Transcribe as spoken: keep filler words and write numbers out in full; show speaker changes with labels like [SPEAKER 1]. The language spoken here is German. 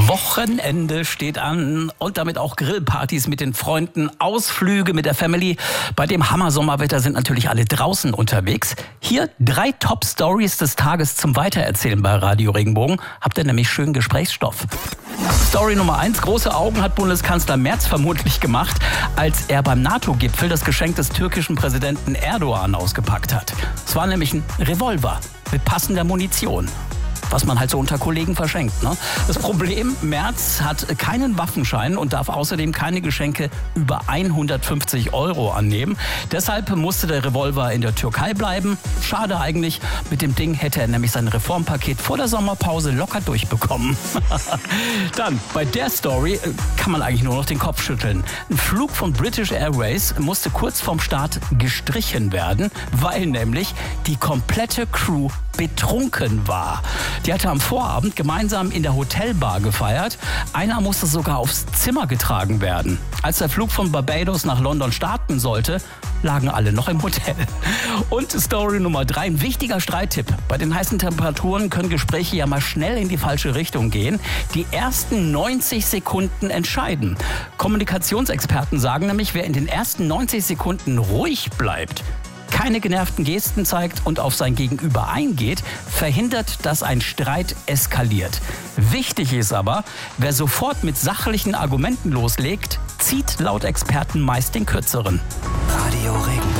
[SPEAKER 1] Wochenende steht an und damit auch Grillpartys mit den Freunden, Ausflüge mit der Family. Bei dem Hammer-Sommerwetter sind natürlich alle draußen unterwegs. Hier drei Top-Stories des Tages zum Weitererzählen bei Radio Regenbogen. Habt ihr nämlich schön Gesprächsstoff. Story Nummer eins. Große Augen hat Bundeskanzler Merz vermutlich gemacht, als er beim NATO-Gipfel das Geschenk des türkischen Präsidenten Erdogan ausgepackt hat. Es war nämlich ein Revolver mit passender Munition. Was man halt so unter Kollegen verschenkt, ne? Das Problem, Merz hat keinen Waffenschein und darf außerdem keine Geschenke über hundertfünfzig Euro annehmen. Deshalb musste der Revolver in der Türkei bleiben. Schade eigentlich. Mit dem Ding hätte er nämlich sein Reformpaket vor der Sommerpause locker durchbekommen. Dann, bei der Story kann man eigentlich nur noch den Kopf schütteln. Ein Flug von British Airways musste kurz vorm Start gestrichen werden, weil nämlich die komplette Crew betrunken war. Die hatte am Vorabend gemeinsam in der Hotelbar gefeiert. Einer musste sogar aufs Zimmer getragen werden. Als der Flug von Barbados nach London starten sollte, lagen alle noch im Hotel. Und Story Nummer drei, ein wichtiger Streittipp. Bei den heißen Temperaturen können Gespräche ja mal schnell in die falsche Richtung gehen. Die ersten neunzig Sekunden entscheiden. Kommunikationsexperten sagen nämlich, wer in den ersten neunzig Sekunden ruhig bleibt, keine genervten Gesten zeigt und auf sein Gegenüber eingeht, verhindert, dass ein Streit eskaliert. Wichtig ist aber, wer sofort mit sachlichen Argumenten loslegt, zieht laut Experten meist den kürzeren.
[SPEAKER 2] Radio Regenbogen.